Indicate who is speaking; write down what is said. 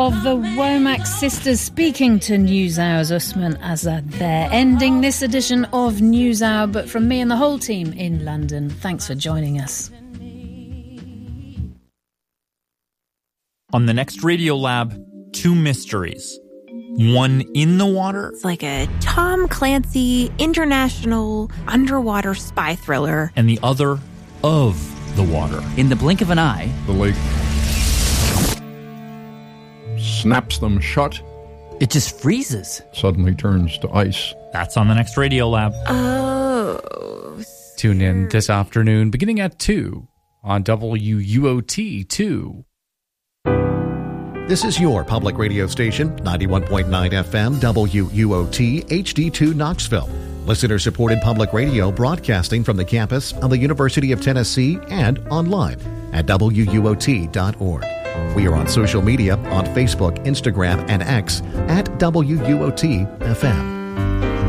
Speaker 1: Of the Womack sisters speaking to NewsHour's Usman Azad there, ending this edition of NewsHour, but from me and the whole team in London, thanks for joining us.
Speaker 2: On the next Radio Lab, two mysteries. One in the water.
Speaker 3: It's like a Tom Clancy international underwater spy thriller.
Speaker 2: And the other of the water.
Speaker 4: In the blink of an eye,
Speaker 5: the lake snaps them shut.
Speaker 4: It just freezes.
Speaker 5: Suddenly turns to ice.
Speaker 2: That's on the next Radio Lab.
Speaker 3: Oh.
Speaker 6: Tune in this afternoon beginning at 2 on WUOT 2.
Speaker 7: This is your public radio station, 91.9 FM, WUOT, HD2 Knoxville. Listener-supported public radio broadcasting from the campus of the University of Tennessee and online at WUOT.org. We are on social media on Facebook, Instagram, and X at WUOT FM.